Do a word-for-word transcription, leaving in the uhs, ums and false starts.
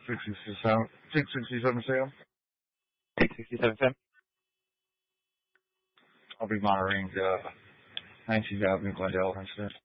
six sixty-seven, six sixty-seven Sam. six sixty-seven Sam. I'll be monitoring uh, nineteenth Avenue, Glendale instead.